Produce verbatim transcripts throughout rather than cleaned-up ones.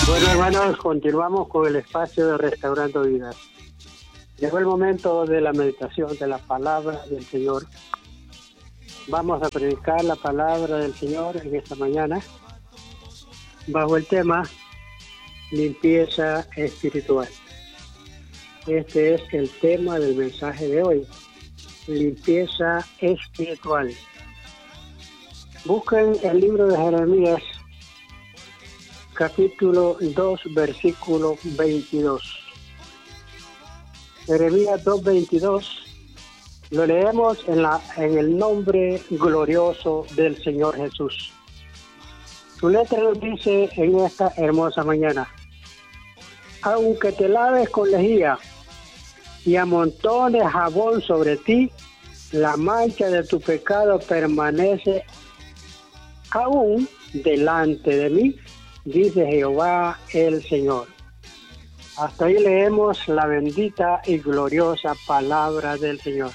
Bueno, hermanos, continuamos con el espacio de Restaurando Vidas. Llegó el momento de la meditación de la palabra del Señor. Vamos a predicar la palabra del Señor en esta mañana bajo el tema limpieza espiritual. Este es el tema del mensaje de hoy, limpieza espiritual. Busquen el libro de Jeremías, capítulo dos, versículo veintidós. Jeremías dos, veintidós, lo leemos en, la, en el nombre glorioso del Señor Jesús. Su letra nos dice en esta hermosa mañana: aunque te laves con lejía y amontones jabón sobre ti, la mancha de tu pecado permanece aún delante de mí, dice Jehová el Señor. Hasta ahí leemos la bendita y gloriosa palabra del Señor.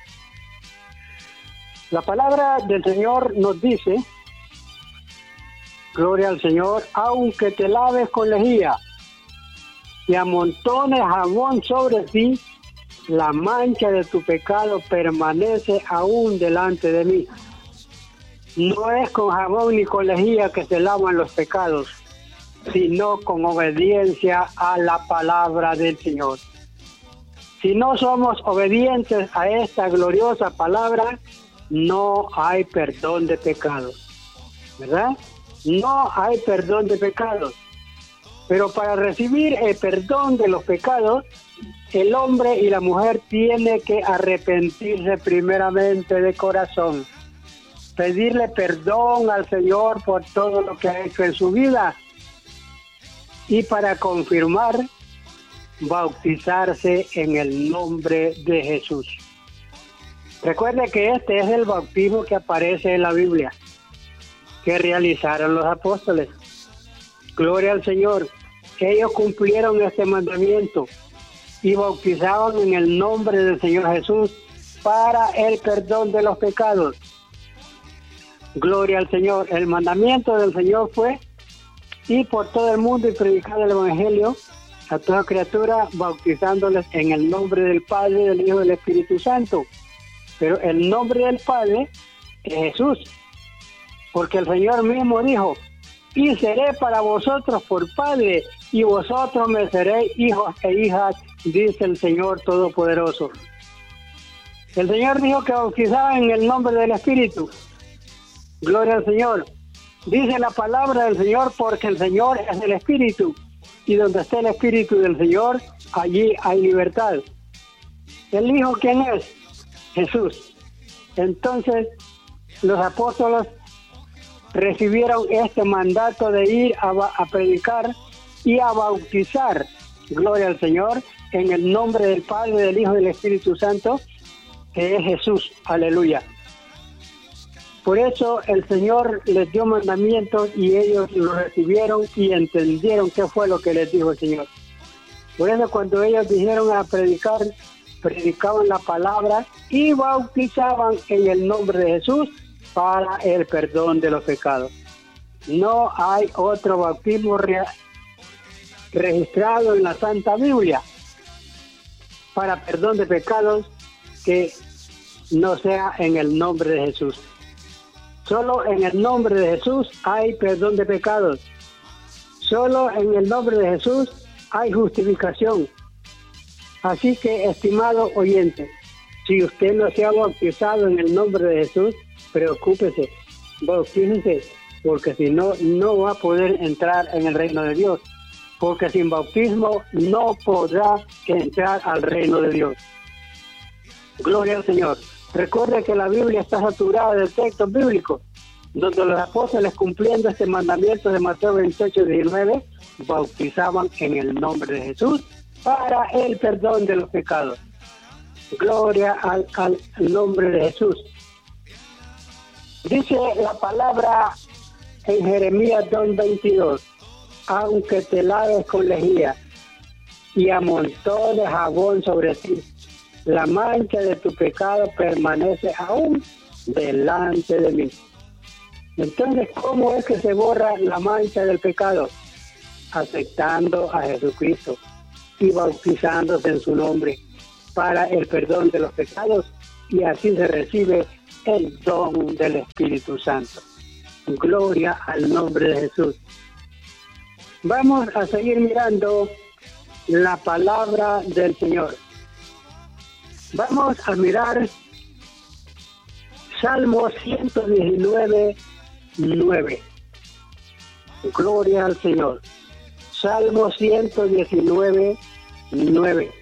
La palabra del Señor nos dice, gloria al Señor, aunque te laves con lejía y amontones jabón sobre ti, la mancha de tu pecado permanece aún delante de mí. No es con jabón ni con lejía que se lavan los pecados, sino con obediencia a la palabra del Señor. Si no somos obedientes a esta gloriosa palabra, no hay perdón de pecados, ¿verdad? No hay perdón de pecados. Pero para recibir el perdón de los pecados, el hombre y la mujer tienen que arrepentirse primeramente de corazón, pedirle perdón al Señor por todo lo que ha hecho en su vida, y para confirmar, bautizarse en el nombre de Jesús. Recuerde que este es el bautismo que aparece en la Biblia, que realizaron los apóstoles. Gloria al Señor. Ellos cumplieron este mandamiento y bautizaban en el nombre del Señor Jesús para el perdón de los pecados. Gloria al Señor. El mandamiento del Señor fue ir por todo el mundo y predicar el Evangelio a toda criatura, bautizándoles en el nombre del Padre, del Hijo y del Espíritu Santo. Pero el nombre del Padre es Jesús, porque el Señor mismo dijo, y seré para vosotros por Padre, y vosotros me seréis hijos e hijas, dice el Señor Todopoderoso. El Señor dijo que bautizaba en el nombre del Espíritu. Gloria al Señor. Dice la palabra del Señor, porque el Señor es el Espíritu, y donde está el Espíritu del Señor, allí hay libertad. ¿El Hijo quién es? Jesús. Entonces, los apóstoles recibieron este mandato de ir a, a predicar y a bautizar, gloria al Señor, en el nombre del Padre, del Hijo y del Espíritu Santo, que es Jesús. Aleluya. Por eso el Señor les dio mandamientos y ellos lo recibieron y entendieron qué fue lo que les dijo el Señor. Por eso cuando ellos dijeron a predicar, predicaban la palabra y bautizaban en el nombre de Jesús para el perdón de los pecados. No hay otro bautismo re- registrado en la Santa Biblia para perdón de pecados que no sea en el nombre de Jesús. Solo en el nombre de Jesús hay perdón de pecados. Solo en el nombre de Jesús hay justificación. Así que, estimado oyente, si usted no se ha bautizado en el nombre de Jesús, preocúpese, bautícese, porque si no, no va a poder entrar en el reino de Dios. Porque sin bautismo no podrá entrar al reino de Dios. Gloria al Señor. Recuerde que la Biblia está saturada de textos bíblicos, donde los apóstoles, cumpliendo este mandamiento de Mateo veintiocho, diecinueve, bautizaban en el nombre de Jesús para el perdón de los pecados. Gloria al, al nombre de Jesús. Dice la palabra en Jeremías dos, veintidós, aunque te laves con lejía y amontones jabón sobre ti, la mancha de tu pecado permanece aún delante de mí. Entonces, ¿cómo es que se borra la mancha del pecado? aceptando a Jesucristo y bautizándose en su nombre para el perdón de los pecados, y así se recibe el don del Espíritu Santo. Gloria al nombre de Jesús. Vamos a seguir mirando la palabra del Señor. Vamos a mirar Salmo ciento diecinueve, nueve. Gloria al Señor. Salmo ciento diecinueve, nueve.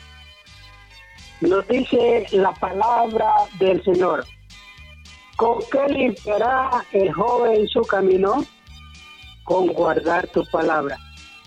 Nos dice la palabra del Señor: ¿con qué limpiará el joven su camino? Con guardar tu palabra.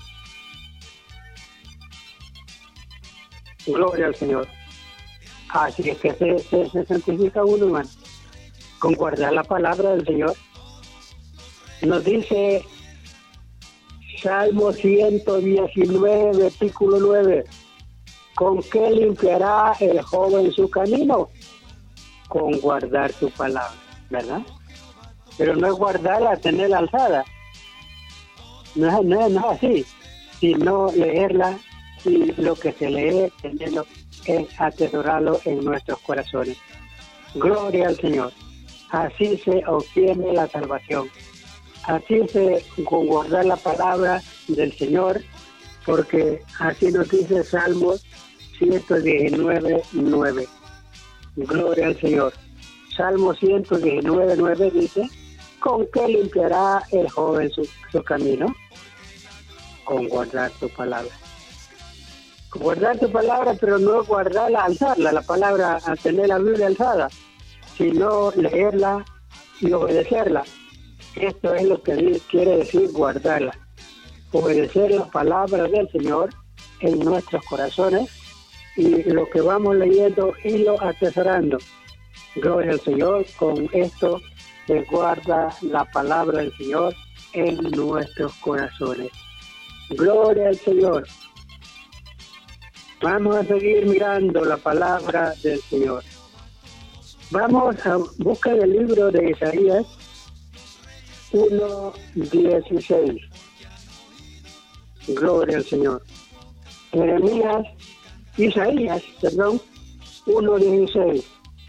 Gloria al Señor. Así es que se, se, se santifica uno, hermano, con guardar la palabra del Señor. Nos dice Salmo ciento diecinueve, versículo nueve: ¿con qué limpiará el joven su camino? Con guardar tu palabra, ¿verdad? Pero no es guardarla, tenerla alzada. No es, no, es, no es así, sino leerla, y lo que se lee, tenerlo, es atesorarlo en nuestros corazones. Gloria al Señor. Así se obtiene la salvación. Así se con guardar la palabra del Señor, porque así nos dice Salmos ciento diecinueve, nueve. Gloria al Señor. Salmo ciento diecinueve, nueve dice: ¿con qué limpiará el joven su, su camino? Con guardar tu palabra. Con guardar tu palabra, pero no guardarla, alzarla, la palabra, a tener la Biblia alzada, sino leerla y obedecerla. Esto es lo que quiere decir guardarla. Obedecer la palabra del Señor en nuestros corazones, y lo que vamos leyendo y lo atesorando. Gloria al Señor. Con esto se guarda la palabra del Señor en nuestros corazones. Gloria al Señor. Vamos a seguir mirando la palabra del Señor. Vamos a buscar el libro de Isaías uno dieciséis. Gloria al Señor. Jeremías, Isaías, perdón, uno dieciséis.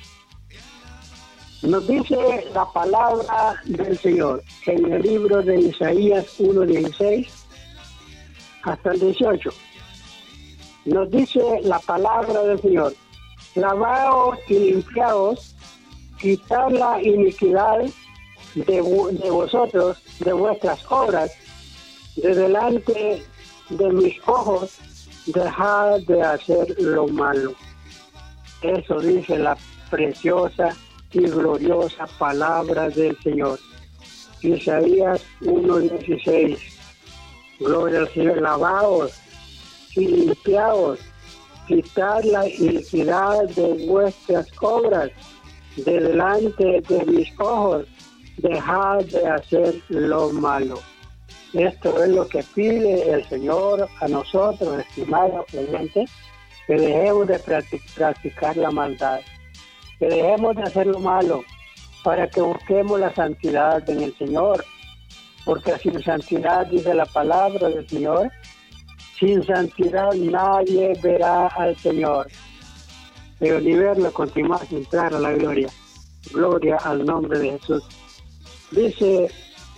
Nos dice la palabra del Señor en el libro de Isaías uno dieciséis hasta el dieciocho. Nos dice la palabra del Señor: lavaos y limpiaos, quitad la iniquidad de, de vosotros, de vuestras obras, de delante de mis ojos, dejad de hacer lo malo. Eso dice la preciosa y gloriosa palabra del Señor. Isaías uno dieciséis. Gloria al Señor. Lavaos y limpiaos, quitad la iniquidad de vuestras obras, de delante de mis ojos, dejad de hacer lo malo. Esto es lo que pide el Señor a nosotros, estimados creyentes, que dejemos de practicar la maldad, que dejemos de hacer lo malo, para que busquemos la santidad en el Señor, porque sin santidad, dice la palabra del Señor, sin santidad nadie verá al Señor. Pero ni verlo, continuar sin entrar a la gloria. Gloria al nombre de Jesús. Dice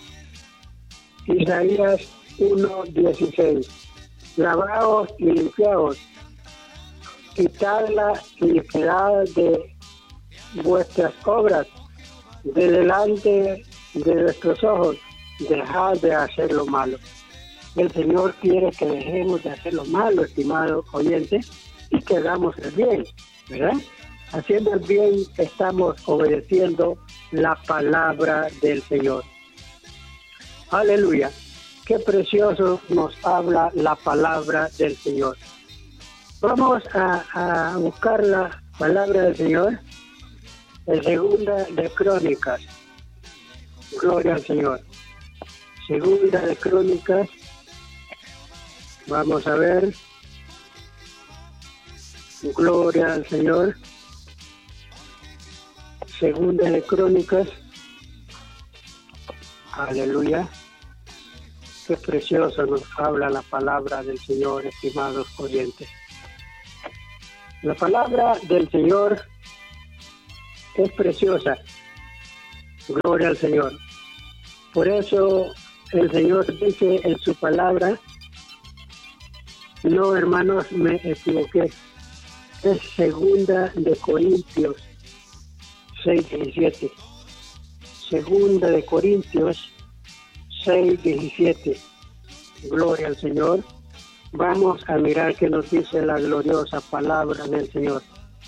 Isaías uno dieciséis: lavaos y limpiaos, quitad la iniquidad de vuestras obras, de delante de nuestros ojos, dejad de hacer lo malo. El Señor quiere que dejemos de hacer lo malo, estimado oyente, y que hagamos el bien, ¿verdad? Haciendo el bien estamos obedeciendo la palabra del Señor. Aleluya. Qué precioso nos habla la palabra del Señor. Vamos a, a buscar la palabra del Señor en Segunda de Crónicas. Gloria al Señor. Segunda de Crónicas. Vamos a ver. Gloria al Señor. Segunda de Crónicas. Aleluya. Qué precioso nos habla la palabra del Señor, estimados oyentes. La palabra del Señor es preciosa. Gloria al Señor. Por eso el Señor dice en su palabra, no, hermanos, me equivoqué. Es segunda de Corintios seis diecisiete. Segunda de Corintios seis diecisiete. Gloria al Señor. Vamos a mirar qué nos dice la gloriosa palabra del Señor.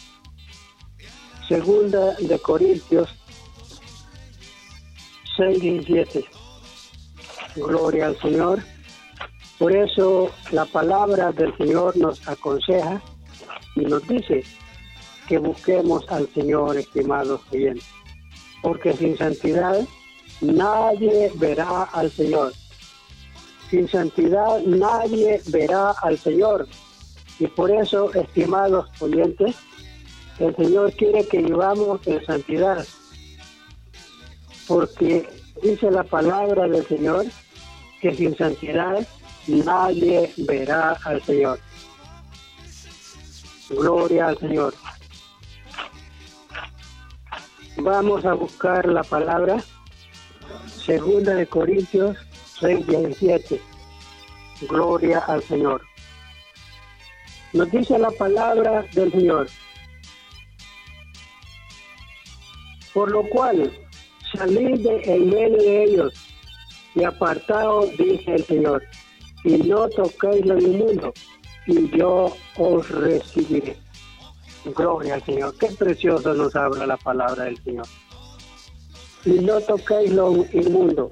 Segunda de Corintios seis diecisiete. Gloria al Señor. Por eso la palabra del Señor nos aconseja y nos dice que busquemos al Señor, estimados oyentes, porque sin santidad nadie verá al Señor. Sin santidad nadie verá al Señor. Y por eso, estimados oyentes, el Señor quiere que vivamos en santidad, porque dice la palabra del Señor que sin santidad nadie verá al Señor. Gloria al Señor. Vamos a buscar la palabra. Segunda de Corintios seis diecisiete. Gloria al Señor. Nos dice la palabra del Señor. Por lo cual, salid de en medio de ellos y apartaos, dice el Señor, y no toquéis lo inmundo, y yo os recibiré. Gloria al Señor. Qué precioso nos habla la palabra del Señor. Y no toquéis lo inmundo.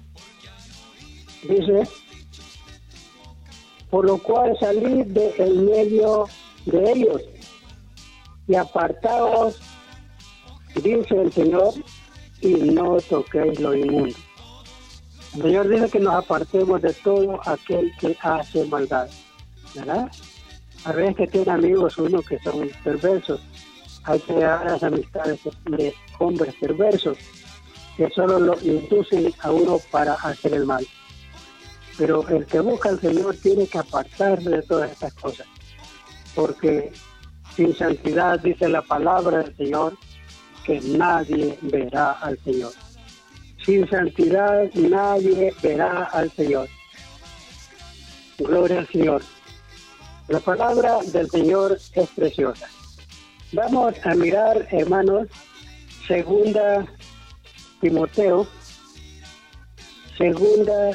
Dice, por lo cual salid de en medio de ellos y apartaos, dice el Señor, y no toquéis lo inmundo. El Señor dice que nos apartemos de todo aquel que hace maldad, ¿verdad? A veces que tiene amigos uno que son perversos, hay que dejar las amistades de hombres perversos que solo lo inducen a uno para hacer el mal. Pero el que busca al Señor tiene que apartarse de todas estas cosas, porque sin santidad, dice la palabra del Señor, que nadie verá al Señor. Sin santidad nadie verá al Señor. Gloria al Señor. La palabra del Señor es preciosa. Vamos a mirar, hermanos, segunda Timoteo, segunda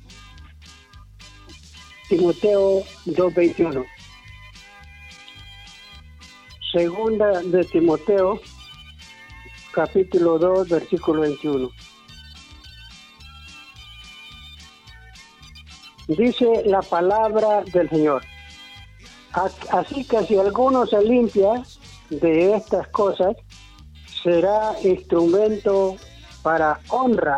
Timoteo dos veintiuno. Segunda de Timoteo, capítulo dos, versículo veintiuno. Dice la palabra del Señor. Así que si alguno se limpia de estas cosas, será instrumento para honra,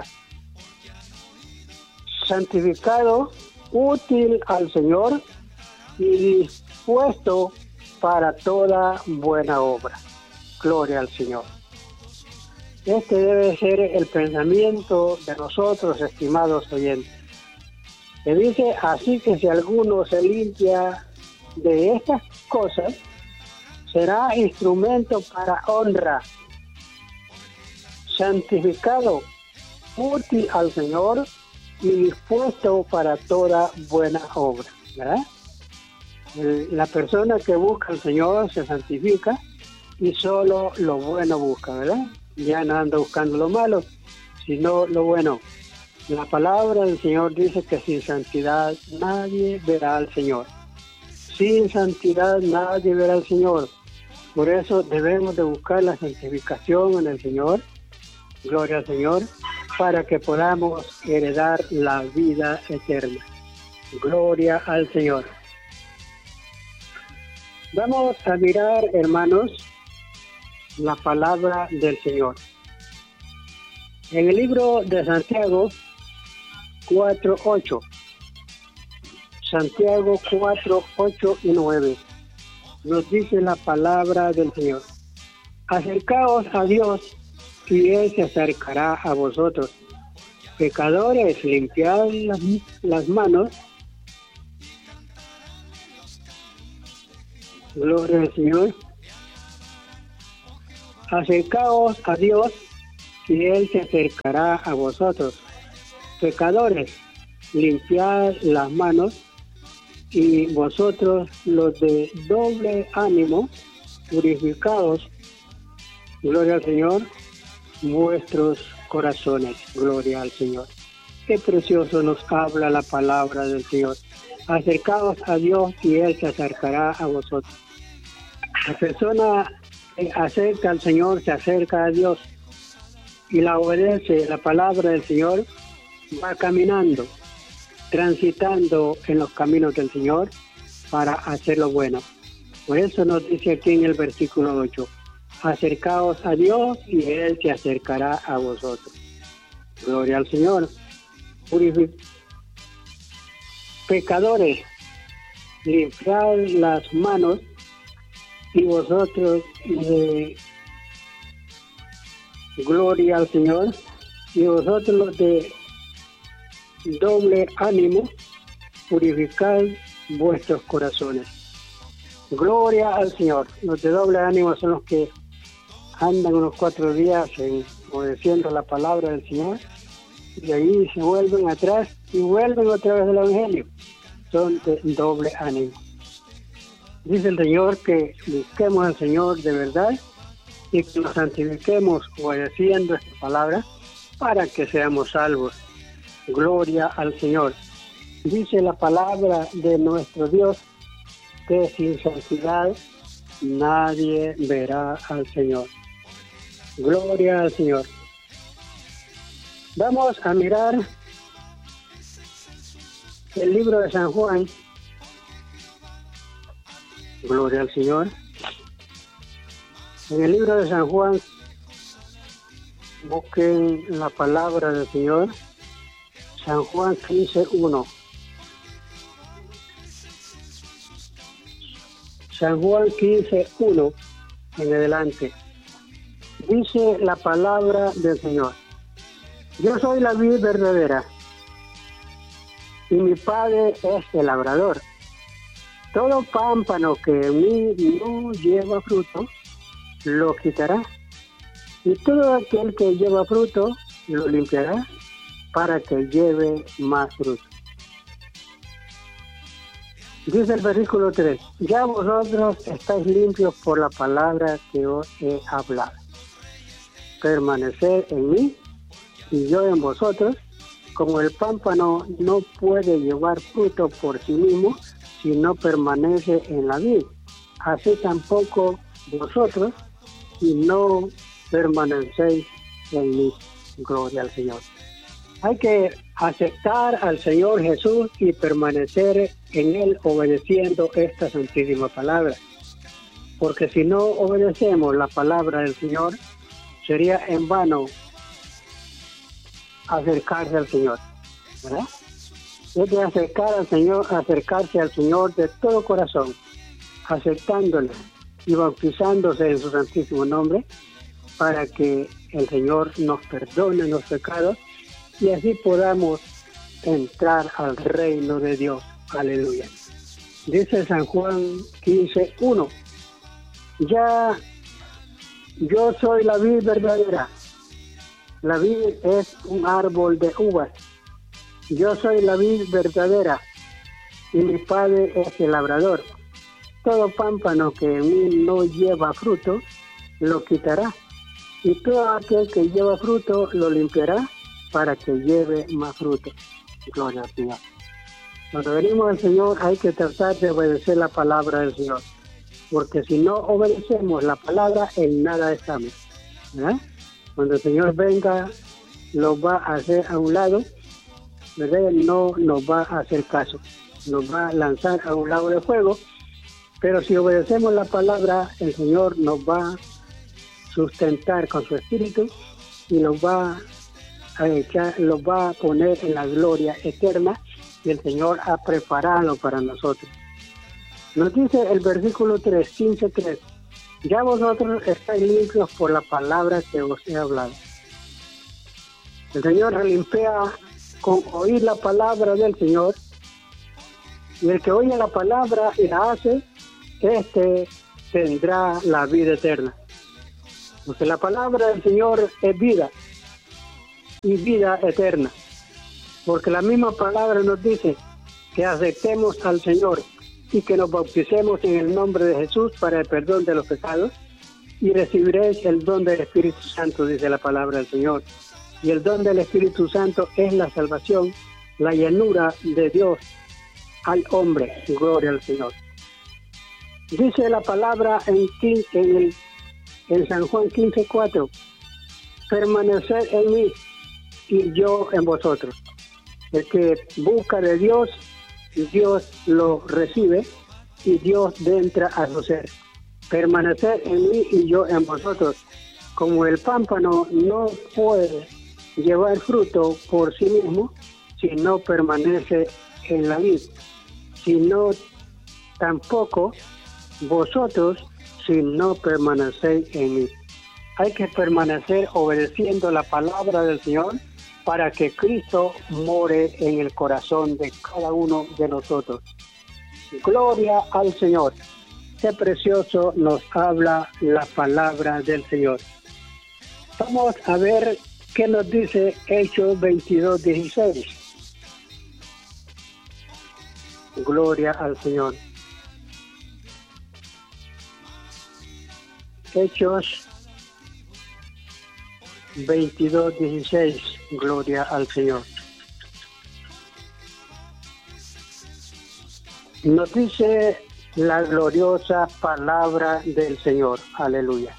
santificado, útil al Señor y dispuesto para toda buena obra. Gloria al Señor. Este debe ser el pensamiento de nosotros, estimados oyentes. Que dice, así que si alguno se limpia de estas cosas, será instrumento para honra, santificado, útil al Señor y dispuesto para toda buena obra, ¿verdad? La persona que busca al Señor se santifica y solo lo bueno busca, ¿verdad? Ya no anda buscando lo malo, sino lo bueno. La palabra del Señor dice que sin santidad nadie verá al Señor. Sin santidad nadie verá al Señor. Por eso debemos de buscar la santificación en el Señor, gloria al Señor, para que podamos heredar la vida eterna. Gloria al Señor. Vamos a mirar, hermanos, la palabra del Señor. En el libro de Santiago cuatro, ocho. Santiago cuatro, ocho y nueve. Nos dice la palabra del Señor. Acercaos a Dios y Él se acercará a vosotros. Pecadores, limpiad las, las manos. Gloria al Señor. Acercaos a Dios y Él se acercará a vosotros. Pecadores, limpiad las manos, y vosotros los de doble ánimo, purificaos, gloria al Señor, vuestros corazones. Gloria al Señor. Qué precioso nos habla la palabra del Señor. Acercaos a Dios y Él se acercará a vosotros. La persona que acerca al Señor se acerca a Dios y la obedece. La palabra del Señor va caminando, transitando en los caminos del Señor para hacer lo bueno. Por eso nos dice aquí en el versículo ocho, acercaos a Dios y Él se acercará a vosotros. Gloria al Señor. Purific- Pecadores, limpiad las manos, y vosotros, eh, gloria al Señor, y vosotros los de doble ánimo, purificad vuestros corazones. Gloria al Señor. Los de doble ánimo son los que andan unos cuatro días en, obedeciendo la palabra del Señor, y ahí se vuelven atrás y vuelven otra vez al Evangelio. Son de doble ánimo. Dice el Señor que busquemos al Señor de verdad y que nos santifiquemos obedeciendo esta palabra para que seamos salvos. Gloria al Señor. Dice la palabra de nuestro Dios que sin santidad nadie verá al Señor. Gloria al Señor. Vamos a mirar el libro de San Juan. Gloria al Señor. En el libro de San Juan, busquen la palabra del Señor. San Juan quince uno. San Juan quince uno en adelante. Dice la palabra del Señor. Yo soy la vid verdadera y mi Padre es el labrador. Todo pámpano que en mí no lleva fruto, lo quitará. Y todo aquel que lleva fruto, lo limpiará para que lleve más fruto. Dice el versículo tres, ya vosotros estáis limpios por la palabra que os he hablado. Permaneced en mí y yo en vosotros, como el pámpano no puede llevar fruto por sí mismo si no permanece en la vid, así tampoco vosotros si no permanecéis en mí. Gloria al Señor. Hay que aceptar al Señor Jesús y permanecer en Él obedeciendo esta santísima palabra. Porque si no obedecemos la palabra del Señor, sería en vano acercarse al Señor, ¿verdad? Es de acercar al Señor, acercarse al Señor de todo corazón, aceptándole y bautizándose en su santísimo nombre, para que el Señor nos perdone los pecados y así podamos entrar al reino de Dios. Aleluya. Dice San Juan quince uno, ya yo soy la vid verdadera. La vid es un árbol de uvas. Yo soy la vid verdadera y mi Padre es el labrador. Todo pámpano que en mí no lleva fruto, lo quitará. Y todo aquel que lleva fruto, lo limpiará para que lleve más fruto. Gloria al Señor. Cuando venimos al Señor hay que tratar de obedecer la palabra del Señor. Porque si no obedecemos la palabra, en nada estamos. ¿Verdad? Cuando el Señor venga, lo va a hacer a un lado, ¿verdad? No nos va a hacer caso. Nos va a lanzar a un lago de fuego. Pero si obedecemos la palabra, el Señor nos va a sustentar con su espíritu y nos va a echar, los va a poner en la gloria eterna que el Señor ha preparado para nosotros. Nos dice el versículo tres, quince tres, ya vosotros estáis limpios por la palabra que os he hablado. El Señor relimpia con oír la palabra del Señor, y el que oye la palabra y la hace, este tendrá la vida eterna. Porque la palabra del Señor es vida, y vida eterna. Porque la misma palabra nos dice que aceptemos al Señor y que nos bauticemos en el nombre de Jesús para el perdón de los pecados, y recibiréis el don del Espíritu Santo, dice la palabra del Señor. Y el don del Espíritu Santo es la salvación, la llenura de Dios al hombre. Gloria al Señor. Dice la palabra en, en, el, en San Juan quince cuatro, permaneced en mí y yo en vosotros. El que busca de Dios, Dios lo recibe y Dios entra a su ser. Permanecer en mí y yo en vosotros. Como el pámpano no puede llevar fruto por sí mismo si no permanece en la vid, sino tampoco vosotros si no permanecéis en mí. Hay que permanecer obedeciendo la palabra del Señor para que Cristo more en el corazón de cada uno de nosotros. Gloria al Señor. Qué precioso nos habla la palabra del Señor. Vamos a ver qué nos dice Hechos veintidós dieciséis. Gloria al Señor. Hechos veintidós dieciséis. Gloria al Señor. Nos dice la gloriosa palabra del Señor. Aleluya.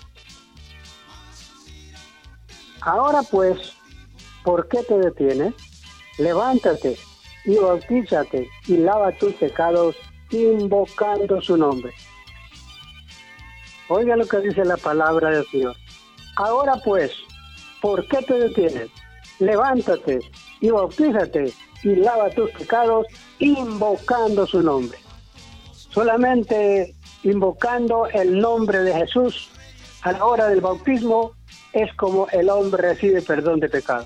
Ahora pues, ¿por qué te detienes? Levántate y bautízate y lava tus pecados invocando su nombre. Oiga lo que dice la palabra del Señor. Ahora pues, ¿por qué te detienes? Levántate y bautízate y lava tus pecados invocando su nombre. Solamente invocando el nombre de Jesús a la hora del bautismo es como el hombre recibe perdón de pecado.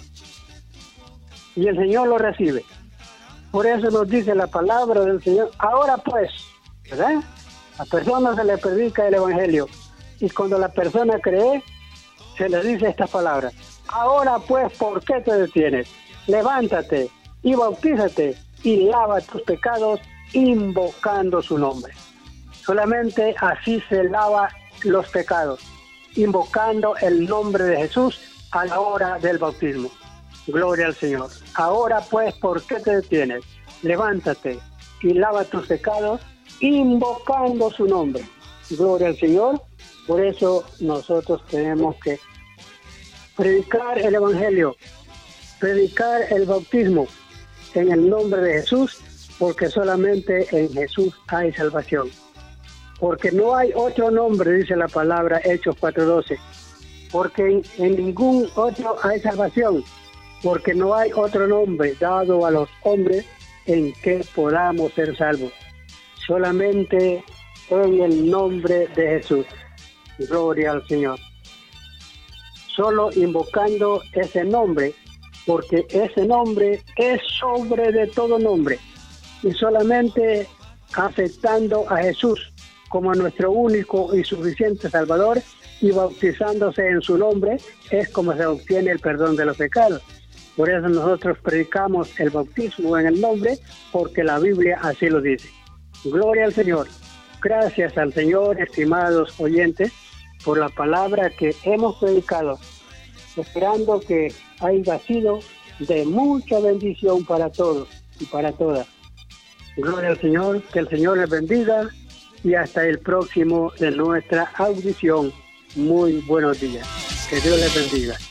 Y el Señor lo recibe. Por eso nos dice la palabra del Señor. Ahora pues, ¿verdad? A personas se le predica el Evangelio. Y cuando la persona cree, se le dice estas palabras. Ahora pues, ¿por qué te detienes? Levántate y bautízate y lava tus pecados invocando su nombre. Solamente así se lava los pecados, invocando el nombre de Jesús a la hora del bautismo. Gloria al Señor. Ahora pues, ¿por qué te detienes? Levántate y lava tus pecados invocando su nombre. Gloria al Señor. Por eso nosotros tenemos que predicar el Evangelio, predicar el bautismo en el nombre de Jesús, porque solamente en Jesús hay salvación. Porque no hay otro nombre, dice la palabra Hechos cuatro doce, porque en, en ningún otro hay salvación, porque no hay otro nombre dado a los hombres en que podamos ser salvos. Solamente en el nombre de Jesús. Gloria al Señor. Solo invocando ese nombre, porque ese nombre es sobre de todo nombre, y solamente aceptando a Jesús como nuestro único y suficiente Salvador y bautizándose en su nombre es como se obtiene el perdón de los pecados. Por eso nosotros predicamos el bautismo en el nombre, porque la Biblia así lo dice. Gloria al Señor. Gracias al Señor, estimados oyentes, por la palabra que hemos predicado, esperando que haya sido de mucha bendición para todos y para todas. Gloria al Señor, que el Señor les bendiga y hasta el próximo de nuestra audición. Muy buenos días. Que Dios les bendiga.